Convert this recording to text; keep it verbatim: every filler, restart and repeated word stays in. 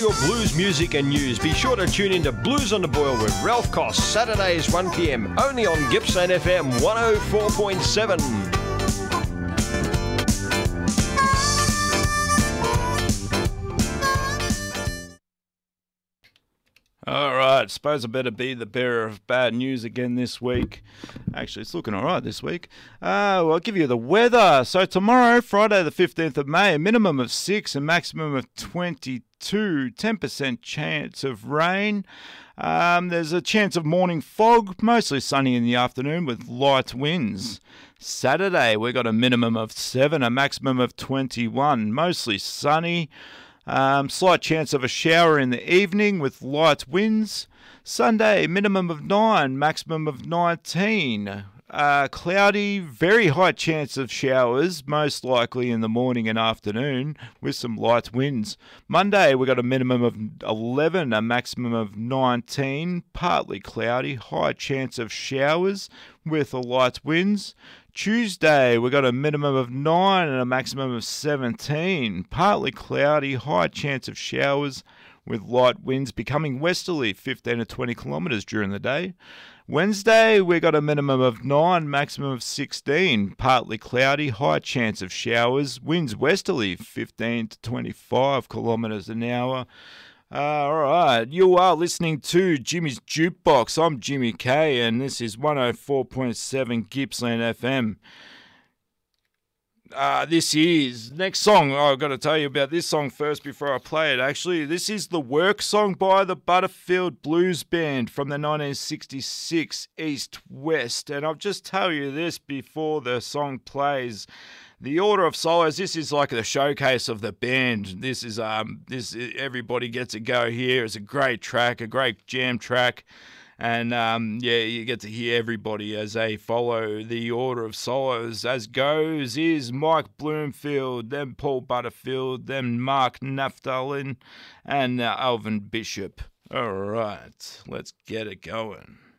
your blues music and news, be sure to tune in to Blues on the Boil with Ralph Koss, Saturdays one p m, only on Gippsland F M one oh four point seven. All right, suppose I better be the bearer of bad news again this week. Actually, it's looking all right this week. Uh, well, I'll give you the weather. So tomorrow, Friday the fifteenth of May, a minimum of six, a maximum of twenty-two, ten percent chance of rain. Um, there's a chance of morning fog, mostly sunny in the afternoon with light winds. Saturday, we got a minimum of seven, a maximum of twenty-one, mostly sunny. Um, slight chance of a shower in the evening with light winds. Sunday, minimum of nine, maximum of nineteen. Uh, cloudy, very high chance of showers, most likely in the morning and afternoon, with some light winds. Monday, we got a minimum of eleven, a maximum of nineteen. Partly cloudy, high chance of showers with the light winds. Tuesday, we got a minimum of nine and a maximum of seventeen. Partly cloudy, high chance of showers with light winds becoming westerly, fifteen to twenty kilometres during the day. Wednesday, we got a minimum of nine, maximum of sixteen. Partly cloudy, high chance of showers, winds westerly, fifteen to twenty-five kilometres an hour. Uh, all right, you are listening to Jimmy's Jukebox. I'm Jimmy K, and this is one oh four point seven Gippsland F M. Uh, this is, next song, oh, I've got to tell you about this song first before I play it, actually. This is the Work song by the Butterfield Blues Band from the nineteen sixty-six East West. And I'll just tell you this before the song plays. The order of solos, this is like the showcase of the band. This is, um, this everybody gets a go here. It's a great track, a great jam track. And, um, yeah, you get to hear everybody as they follow the order of solos. As goes is Mike Bloomfield, then Paul Butterfield, then Mark Naftalin, and uh, Alvin Bishop. All right, let's get it going.